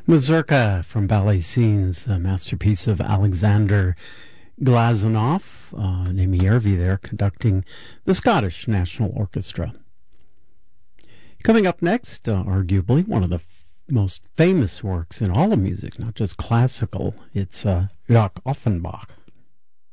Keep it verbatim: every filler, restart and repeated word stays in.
Mazurka from Ballet Scenes, a masterpiece of Alexander Glazunov, uh, Naomi Yervi there conducting the Scottish National Orchestra. Coming up next, uh, arguably one of the f- most famous works in all of music, not just classical, it's uh, Jacques Offenbach.